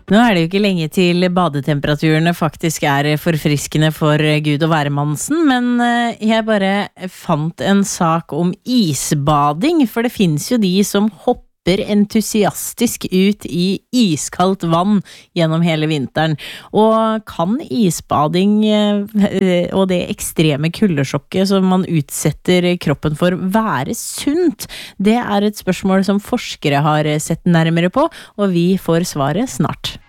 Nå det jo ikke lenge til badetemperaturene faktisk forfriskende for Gud og hvermannsen, men jeg bare fant en sak om isbading, for det finnes jo de som hopper entusiastisk ut i iskaldt vann gjennom hele vinteren. Og kan isbading og det ekstreme kuldesjokket som man utsetter kroppen for være sunt? Det et spørsmål som forskere har sett nærmere på, og vi får svaret snart.